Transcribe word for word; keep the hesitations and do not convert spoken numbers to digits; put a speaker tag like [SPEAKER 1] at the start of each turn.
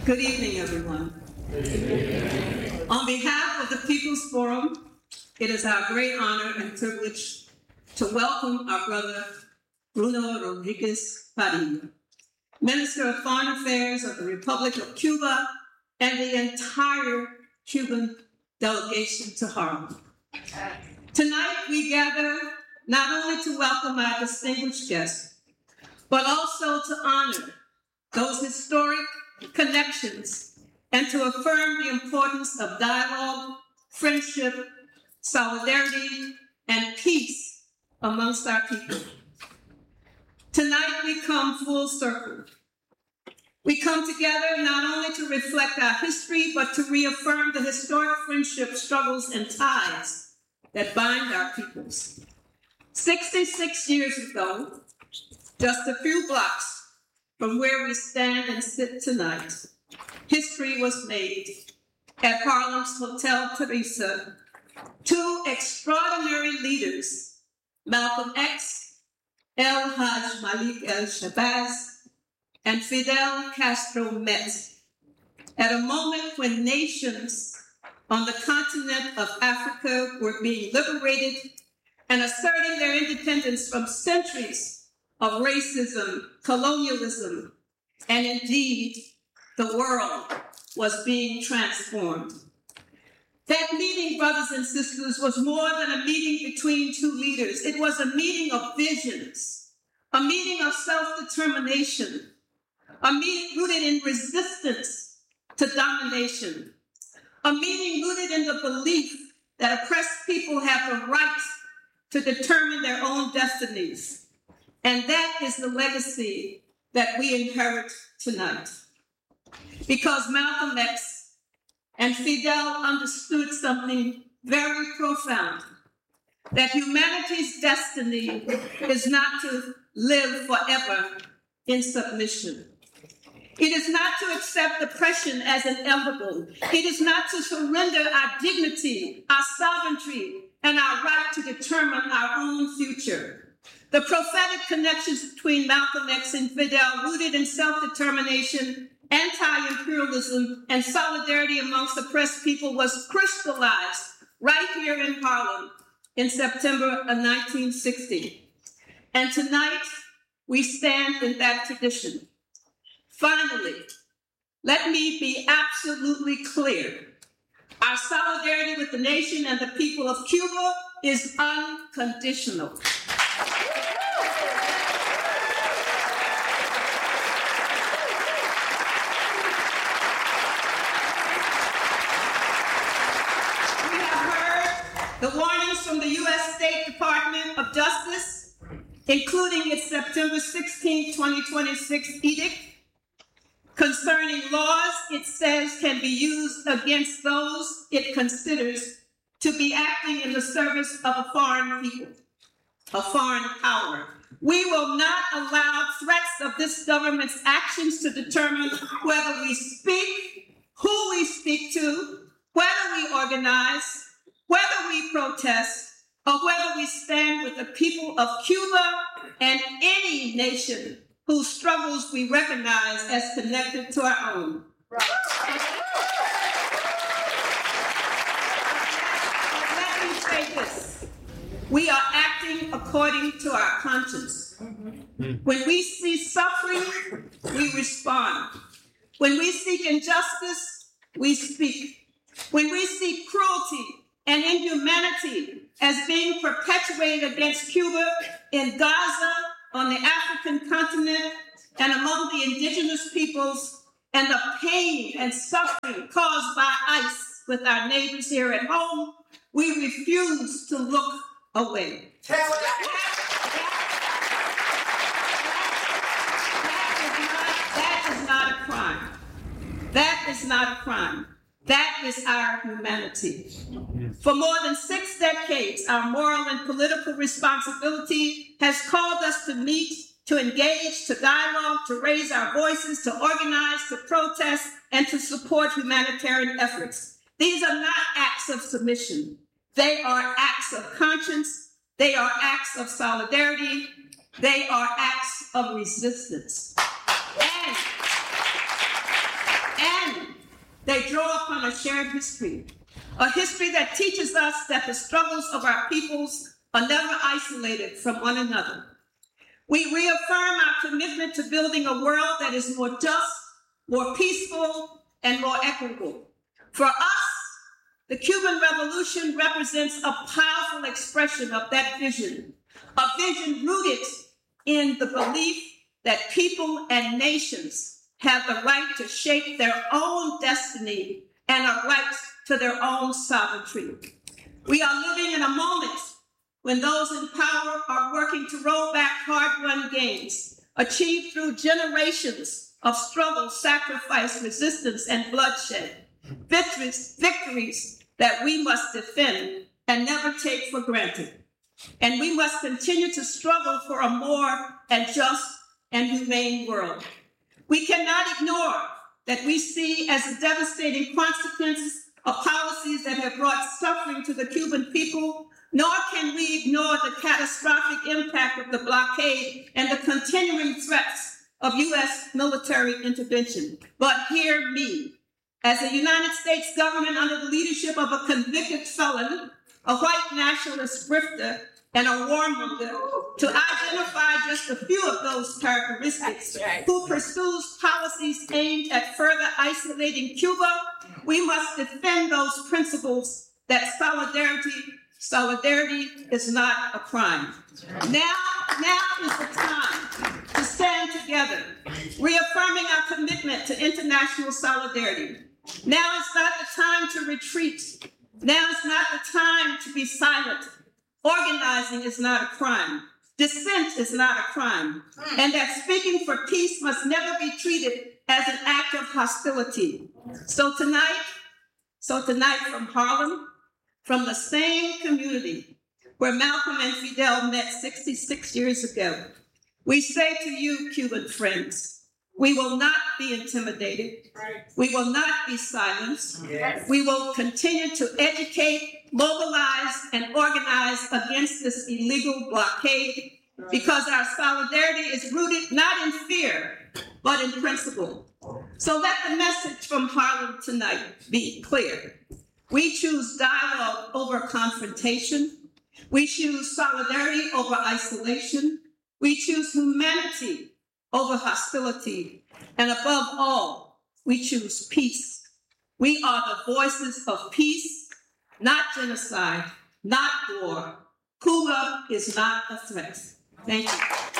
[SPEAKER 1] Good evening, everyone. Good evening. On behalf of the People's Forum, it is our great honor and privilege to welcome our brother, Bruno Rodriguez Padilla, Minister of Foreign Affairs of the Republic of Cuba, and the entire Cuban delegation to Harlem. Tonight, we gather not only to welcome our distinguished guests, but also to honor those historic connections and to affirm the importance of dialogue, friendship, solidarity, and peace amongst our people. Tonight, we come full circle. We come together not only to reflect our history, but to reaffirm the historic friendship, struggles, and ties that bind our peoples. sixty-six years ago, just a few blocks from where we stand and sit tonight, history was made at Harlem's Hotel Teresa. Two extraordinary leaders, Malcolm X, El Haj Malik El-Shabazz, and Fidel Castro met at a moment when nations on the continent of Africa were being liberated and asserting their independence from centuries of racism, colonialism, and indeed, the world was being transformed. That meeting, brothers and sisters, was more than a meeting between two leaders. It was a meeting of visions, a meeting of self-determination, a meeting rooted in resistance to domination, a meeting rooted in the belief that oppressed people have the right to determine their own destinies. And that is the legacy that we inherit tonight. Because Malcolm X and Fidel understood something very profound, that humanity's destiny is not to live forever in submission. It is not to accept oppression as inevitable. It is not to surrender our dignity, our sovereignty, and our right to determine our own future. The prophetic connections between Malcolm X and Fidel, rooted in self-determination, anti-imperialism, and solidarity amongst oppressed people, was crystallized right here in Harlem in September of nineteen sixty. And tonight, we stand in that tradition. Finally, let me be absolutely clear. Our solidarity with the nation and the people of Cuba is unconditional. We have heard the warnings from the U S State Department of Justice, including its September sixteenth, twenty twenty-six edict, concerning laws it says can be used against those it considers to be acting in the service of a foreign people, a foreign power. We will not allow threats of this government's actions to determine whether we speak, who we speak to, whether we organize, whether we protest, or whether we stand with the people of Cuba and any nation whose struggles we recognize as connected to our own. Right. Let me say this. We are acting according to our conscience. Mm-hmm. When we see suffering, we respond. When we seek injustice, we speak. When we see cruelty and inhumanity as being perpetuated against Cuba, in Gaza, on the African continent, and among the indigenous peoples, and the pain and suffering caused by ICE with our neighbors here at home, we refuse to look away. That, that, that, is not, that is not a crime. That is not a crime. That is our humanity. For more than six decades, our moral and political responsibility has called us to meet, to engage, to dialogue, to raise our voices, to organize, to protest, and to support humanitarian efforts. These are not acts of submission. They are acts of conscience. They are acts of solidarity. They are acts of resistance. And, and They draw upon a shared history, a history that teaches us that the struggles of our peoples are never isolated from one another. We reaffirm our commitment to building a world that is more just, more peaceful, and more equitable. For us, the Cuban Revolution represents a powerful expression of that vision, a vision rooted in the belief that people and nations have the right to shape their own destiny and a right to their own sovereignty. We are living in a moment when those in power are working to roll back hard-won gains, achieved through generations of struggle, sacrifice, resistance, and bloodshed, victories, victories that we must defend and never take for granted. And we must continue to struggle for a more and just and humane world. We cannot ignore that we see as the devastating consequences of policies that have brought suffering to the Cuban people, nor can we ignore the catastrophic impact of the blockade and the continuing threats of U S military intervention. But hear me. As the United States government under the leadership of a convicted felon, a white nationalist grifter, and a warmonger, to identify just a few of those characteristics, who pursues policies aimed at further isolating Cuba, we must defend those principles that solidarity, solidarity is not a crime. Now, now is the time to stand together, reaffirming our commitment to international solidarity. Now is not the time to retreat. Now is not the time to be silent. Organizing is not a crime. Dissent is not a crime. And that speaking for peace must never be treated as an act of hostility. So tonight, so tonight from Harlem, from the same community where Malcolm and Fidel met sixty-six years ago, we say to you, Cuban friends, we will not be intimidated. We will not be silenced. Yes. We will continue to educate, mobilize, and organize against this illegal blockade because our solidarity is rooted not in fear, but in principle. So let the message from Harlem tonight be clear. We choose dialogue over confrontation. We choose solidarity over isolation. We choose humanity over hostility. And above all, we choose peace. We are the voices of peace, not genocide, not war. Cuba is not a threat. Thank you.